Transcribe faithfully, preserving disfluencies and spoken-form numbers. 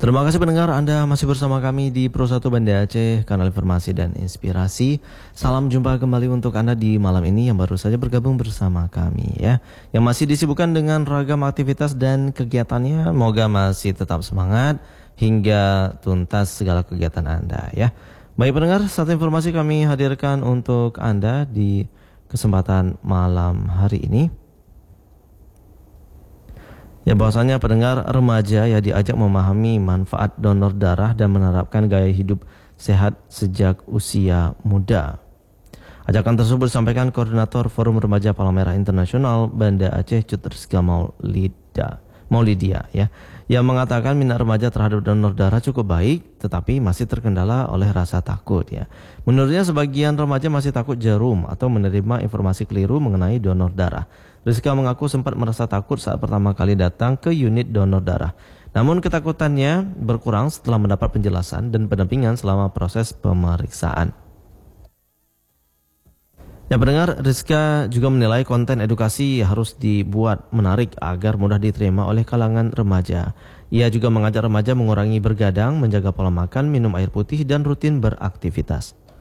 Terima kasih pendengar, Anda masih bersama kami di Pro satu Banda Aceh, kanal informasi dan inspirasi. Salam jumpa kembali untuk Anda di malam ini yang baru saja bergabung bersama kami ya. Yang masih disibukkan dengan ragam aktivitas dan kegiatannya, moga masih tetap semangat hingga tuntas segala kegiatan Anda ya. Baik pendengar, satu informasi kami hadirkan untuk Anda di kesempatan malam hari ini. Ya, bahwasanya pendengar remaja ya diajak memahami manfaat donor darah dan menerapkan gaya hidup sehat sejak usia muda. Ajakan tersebut disampaikan Koordinator Forum Remaja Palmerah Internasional Banda Aceh Cut Rizka Maulida, Maulidia ya, yang mengatakan minat remaja terhadap donor darah cukup baik tetapi masih terkendala oleh rasa takut ya. Menurutnya sebagian remaja masih takut jarum atau menerima informasi keliru mengenai donor darah. Rizka mengaku sempat merasa takut saat pertama kali datang ke unit donor darah. Namun ketakutannya berkurang setelah mendapat penjelasan dan pendampingan selama proses pemeriksaan. Ya pendengar, Rizka juga menilai konten edukasi harus dibuat menarik agar mudah diterima oleh kalangan remaja. Ia juga mengajak remaja mengurangi bergadang, menjaga pola makan, minum air putih, dan rutin beraktivitas.